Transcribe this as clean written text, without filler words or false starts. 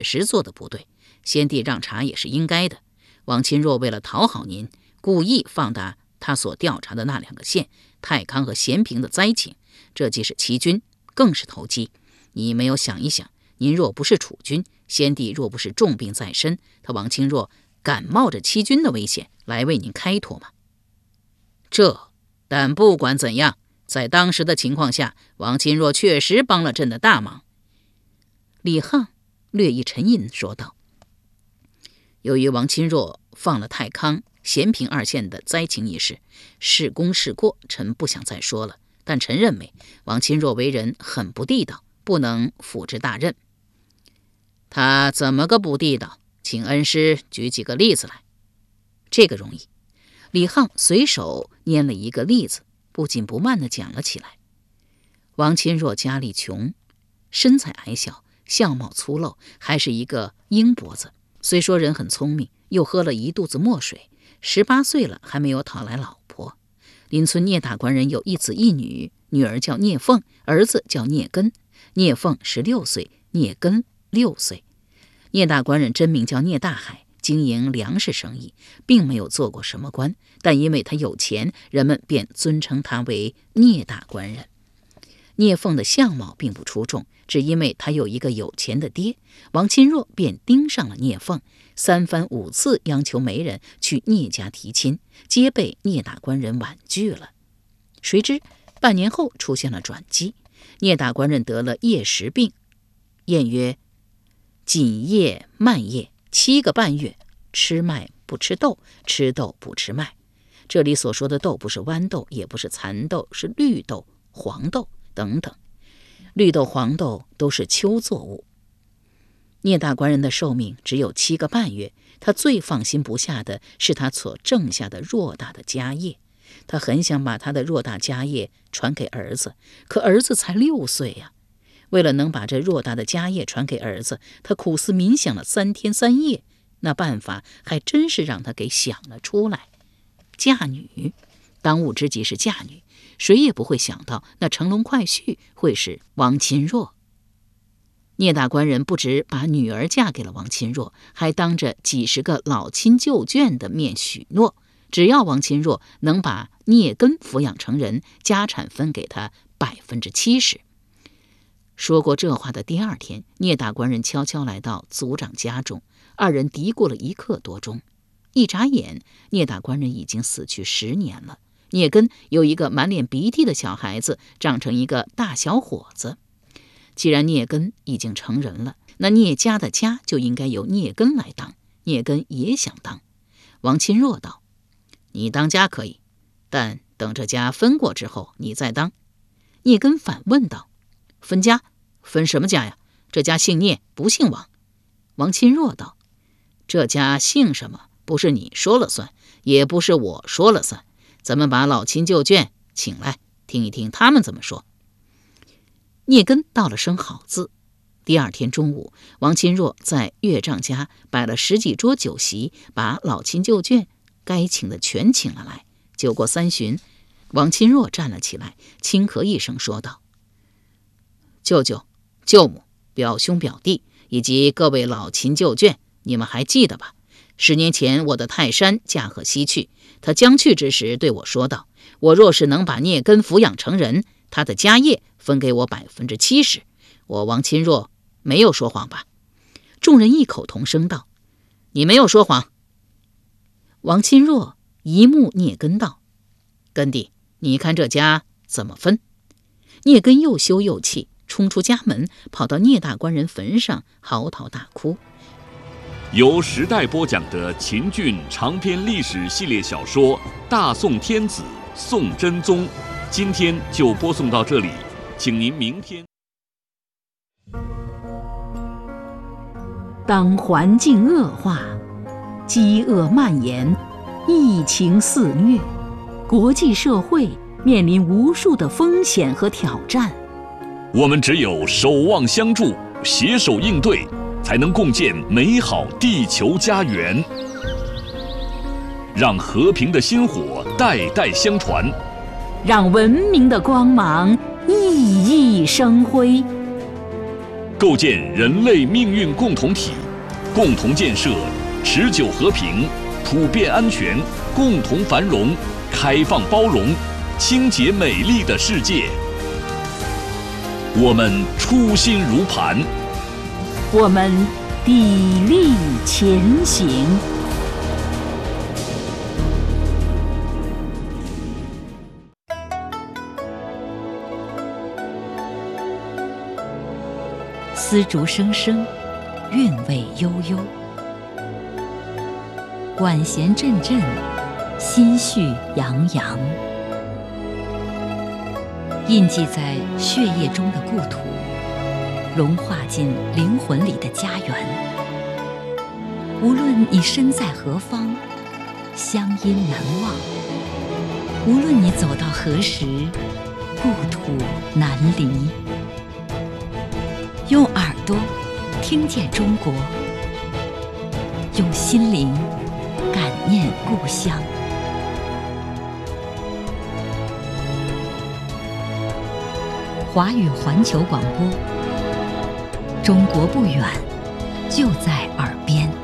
实做的不对，先帝让查也是应该的。王钦若为了讨好您，故意放大他所调查的那2个县太康和咸平的灾情，这既是欺君，更是投机。你没有想一想，您若不是储君，先帝若不是重病在身，他王钦若敢冒着欺君的危险来为您开脱吗？但不管怎样，在当时的情况下，王钦若确实帮了朕的大忙。李沆略一沉吟说道：由于王钦若放了太康、咸平2县的灾情一事，是功是过，臣不想再说了。但臣认为王钦若为人很不地道，不能辅之大任。他怎么个不地道？请恩师举几个例子来。这个容易。李沆随手拈了一个例子，不紧不慢地讲了起来。王钦若家里穷，身材矮小，相貌粗陋，还是一个鹰脖子。虽说人很聪明，又喝了一肚子墨水，18岁了还没有讨来老婆。邻村聂大官人有1子1女，女儿叫聂凤，儿子叫聂根。聂凤16岁，聂根6岁。聂大官人真名叫聂大海，经营粮食生意，并没有做过什么官，但因为他有钱，人们便尊称他为聂大官人。聂凤的相貌并不出众，只因为他有一个有钱的爹，王钦若便盯上了聂凤，3番5次央求媒人去聂家提亲，皆被聂大官人婉拒了。谁知半年后出现了转机，聂大官人得了夜食病，谚曰：紧夜慢夜，7个半月，吃麦不吃豆，吃豆不吃麦。这里所说的豆不是豌豆，也不是蚕豆，是绿豆、黄豆等等。绿豆、黄豆都是秋作物。聂大官人的寿命只有7个半月，他最放心不下的是他所挣下的偌大的家业。他很想把他的偌大家业传给儿子，可儿子才6岁呀。为了能把这偌大的家业传给儿子，他苦思冥想了3天3夜，那办法还真是让他给想了出来。嫁女，当务之急是嫁女，谁也不会想到那乘龙快婿会是王钦若。聂大官人不止把女儿嫁给了王钦若，还当着几十个老亲旧眷的面许诺，只要王钦若能把聂根抚养成人，家产分给他70%。说过这话的第2天，聂大官人悄悄来到族长家中，2人嘀咕了1刻多钟。一眨眼，聂大官人已经死去10年了。聂根有一个满脸鼻涕的小孩子，长成一个大小伙子。既然聂根已经成人了，那聂家的家就应该由聂根来当。聂根也想当。王钦若道：你当家可以，但等这家分过之后你再当。聂根反问道：分家？分什么家呀？这家姓聂，不姓王。王钦若道：这家姓什么，不是你说了算，也不是我说了算。咱们把老亲旧眷请来，听一听他们怎么说。聂根道了声好字。第2天中午，王钦若在岳丈家摆了10几桌酒席，把老亲旧眷该请的全请了来。酒过3巡，王钦若站了起来，轻咳一声说道：舅舅、舅母、表兄表弟以及各位老亲旧眷，你们还记得吧？10年前我的泰山驾鹤西去，他将去之时对我说道：我若是能把聂根抚养成人，他的家业分给我70%。我王钦若没有说谎吧？众人异口同声道：你没有说谎。王钦若一目聂根道：根弟，你看这家怎么分？聂根又羞又气，冲出家门，跑到聂大官人坟上嚎啕大哭。 由时代播讲的秦俊长篇历史系列小说《大宋天子·宋真宗》，今天就播送到这里，请您明天。 当环境恶化，饥饿蔓延，疫情肆虐，国际社会面临无数的风险和挑战。 我们只有守望相助，携手应对，才能共建美好地球家园，让和平的薪火代代相传， 让文明的光芒熠熠生辉。 构建人类命运共同体，共同建设持久和平、普遍安全、共同繁荣、开放包容、清洁美丽的世界。我们初心如磐， 我们砥砺前行。丝竹声声，韵味悠悠，管弦阵阵，心绪洋洋。印记在血液中的故土，融化进灵魂里的家园。无论你身在何方，乡音难忘；无论你走到何时，故土难离。用耳朵听见中国，用心灵感念故乡。华语环球广播，中国不远，就在耳边。